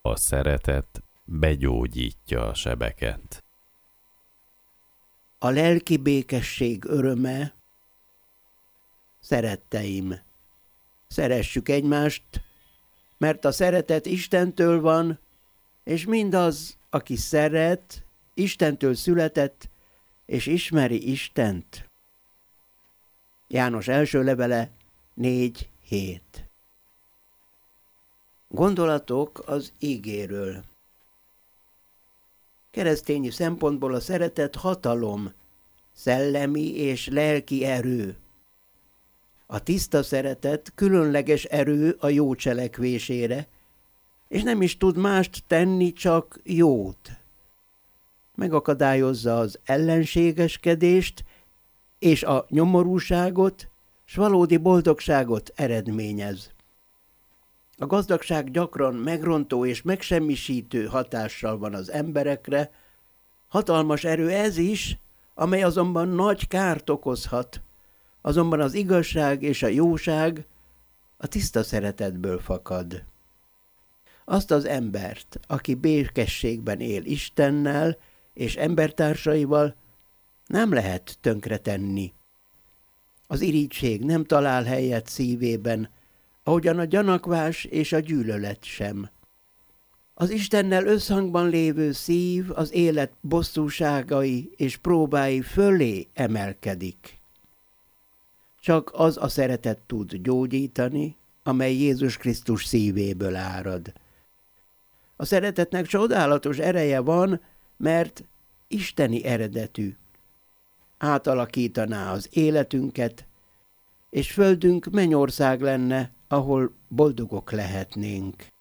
A szeretet begyógyítja a sebeket. A lelki békesség öröme. Szeretteim, szeressük egymást, mert a szeretet Istentől van, és mindaz, aki szeret, Istentől született, és ismeri Istent. János első levele 4:7. Gondolatok az ígéről. Keresztényi szempontból a szeretet hatalom, szellemi és lelki erő. A tiszta szeretet különleges erő a jó cselekvésére, és nem is tud mást tenni, csak jót. Megakadályozza az ellenségeskedést és a nyomorúságot, s valódi boldogságot eredményez. A gazdagság gyakran megrontó és megsemmisítő hatással van az emberekre, hatalmas erő ez is, amely azonban nagy kárt okozhat, azonban az igazság és a jóság a tiszta szeretetből fakad. Azt az embert, aki békességben él Istennel és embertársaival, nem lehet tönkretenni. Az irigység nem talál helyet szívében, ahogyan a gyanakvás és a gyűlölet sem. Az Istennel összhangban lévő szív az élet bosszúságai és próbái fölé emelkedik. Csak az a szeretet tud gyógyítani, amely Jézus Krisztus szívéből árad. A szeretetnek csodálatos ereje van, mert isteni eredetű. Átalakítaná az életünket, és földünk mennyország lenne, ahol boldogok lehetnénk.